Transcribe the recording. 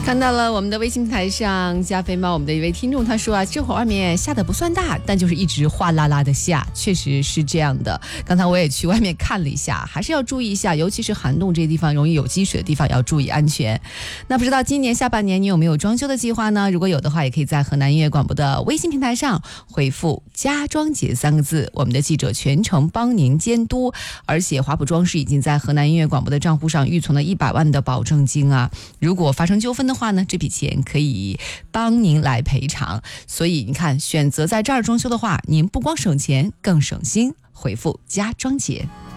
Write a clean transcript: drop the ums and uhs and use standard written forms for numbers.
看到了我们的微信台上加菲猫，我们的一位听众他说啊，这会儿外面下的不算大，但就是一直哗啦啦的下，确实是这样的。刚才我也去外面看了一下，还是要注意一下，尤其是涵洞这些地方容易有积水的地方要注意安全。那不知道今年下半年你有没有装修的计划呢？如果有的话，也可以在河南音乐广播的微信平台上回复家装节3个字，我们的记者全程帮您监督。而且华普装饰已经在河南音乐广播的账户上预存了100万的保证金啊，如果发生纠纷的话呢，这笔钱可以帮您来赔偿。所以你看，选择在这儿装修的话，您不光省钱更省心。回复家装节。